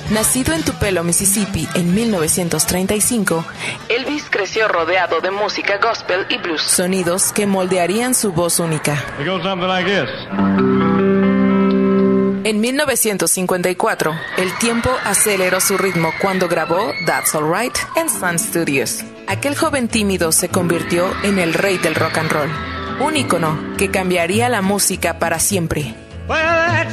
Nacido en Tupelo, Mississippi, en 1935, Elvis creció rodeado de música gospel y blues, sonidos que moldearían su voz única. It goes something like this. En 1954, el tiempo aceleró su ritmo cuando grabó That's Alright en Sun Studios. Aquel joven tímido se convirtió en el rey del rock and roll, un ícono que cambiaría la música para siempre.